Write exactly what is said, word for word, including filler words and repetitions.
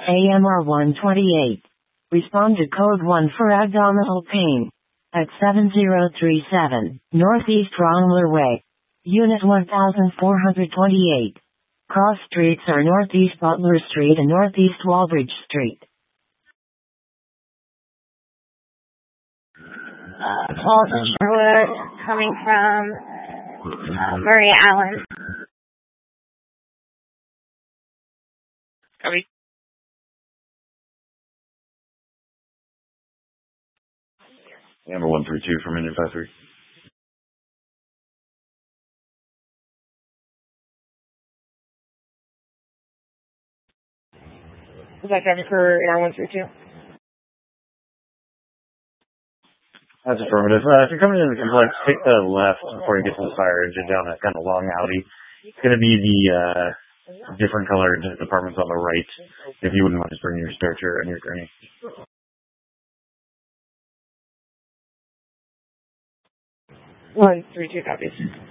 A M R one twenty-eight. Respond to code one for abdominal pain. At seven zero three seven, Northeast Rongler Way. Unit one thousand four hundred twenty-eight. Cross streets are Northeast Butler Street and Northeast Walbridge Street. Uh, twelve Sherwood, coming from uh, Murray Allen. Copy. Number one three two from Indian five three. Is that traffic for A R one three two? That's affirmative. Uh, if you're coming into the complex, take the left before you get to the fire engine down that kind of long alley. It's going to be the uh, different colored apartments on the right. If you wouldn't mind just bringing your stretcher and your gurney. one three two copies.